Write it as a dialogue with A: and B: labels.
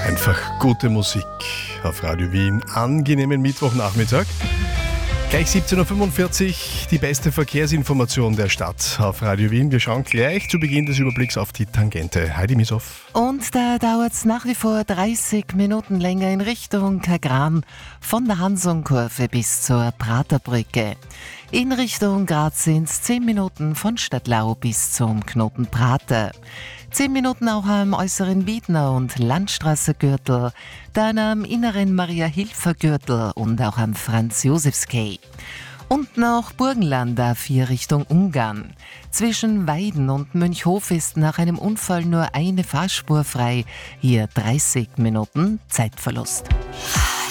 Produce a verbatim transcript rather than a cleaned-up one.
A: Einfach gute Musik auf Radio Wien. Angenehmen Mittwochnachmittag. Gleich siebzehn Uhr fünfundvierzig, die beste Verkehrsinformation der Stadt auf Radio Wien. Wir schauen gleich zu Beginn des Überblicks auf die Tangente. Heidi Misow.
B: Und da dauert es nach wie vor dreißig Minuten länger in Richtung Kagran, von der Hansonkurve bis zur Praterbrücke. In Richtung Graz sind es zehn Minuten von Stadtlau bis zum Knoten Prater. zehn Minuten auch am äußeren Wiedner- und Landstraßegürtel, dann am inneren Maria-Hilfer-Gürtel und auch am Franz-Josefs-Quai. Und nach Burgenland A vier Richtung Ungarn. Zwischen Weiden und Mönchhof ist nach einem Unfall nur eine Fahrspur frei. Hier dreißig Minuten Zeitverlust.